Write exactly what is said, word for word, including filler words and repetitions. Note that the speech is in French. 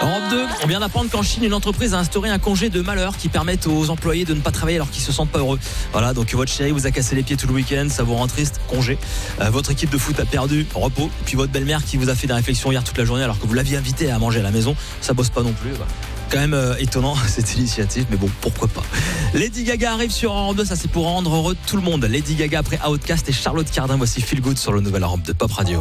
Europe deux, on vient d'apprendre qu'en Chine, une entreprise a instauré un congé de malheur qui permet aux employés de ne pas travailler alors qu'ils se sentent pas heureux. Voilà, donc votre chérie vous a cassé les pieds tout le week-end, ça vous rend triste, congé. Euh, votre équipe de foot a perdu, repos. Et puis votre belle-mère qui vous a fait des réflexions hier toute la journée alors que vous l'aviez invité à manger à la maison, ça bosse pas non plus. Voilà. Quand même euh, étonnant cette initiative, mais bon, pourquoi pas. Lady Gaga arrive sur Europe deux, ça c'est pour rendre heureux tout le monde. Lady Gaga après Outcast et Charlotte Cardin, voici Feel Good sur le nouvel Europe de Pop Radio.